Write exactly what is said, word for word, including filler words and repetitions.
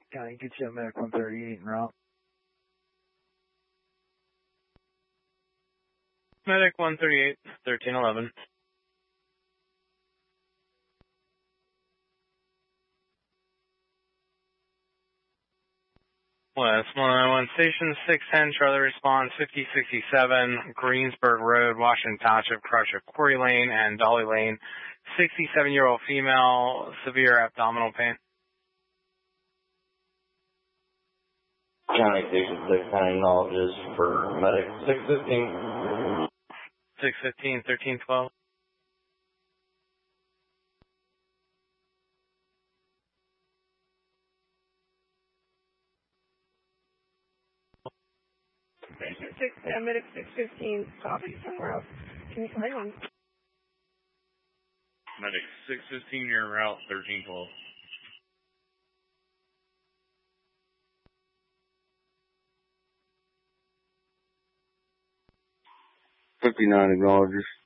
Can I get you a Medic one thirty-eight en route? Medic one thirty-eight, thirteen eleven. West one nine one Station six ten, Charlie response fifty sixty-seven, Greensburg Road, Washington Township, crush of Quarry Lane and Dolly Lane. sixty-seven-year-old female, severe abdominal pain. County Station six ten acknowledges for medic six fifteen. six fifteen, thirteen twelve. Six, uh, medic six fifteen, copy somewhere else. Can you come in? Medic six fifteen, your route thirteen twelve. fifty-nine acknowledges.